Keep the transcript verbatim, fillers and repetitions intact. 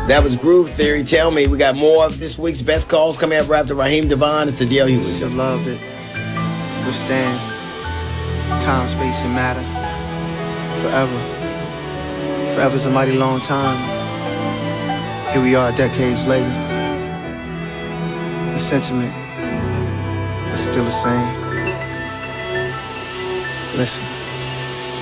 That was Groove Theory. Tell me, we got more of this week's best calls coming up right after Raheem Devon. It's the D L Hughley Show. Love that withstands time, space, and matter forever. Forever's a mighty long time. Here we are decades later. The sentiment is still the same. Listen.